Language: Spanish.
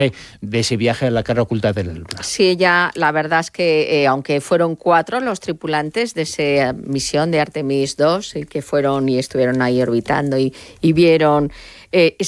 de ese viaje a la cara oculta de la Luna. Sí, la verdad es que aunque fueron 4 los tripulantes de esa misión de Artemis 2 que fueron y estuvieron ahí orbitando y vieron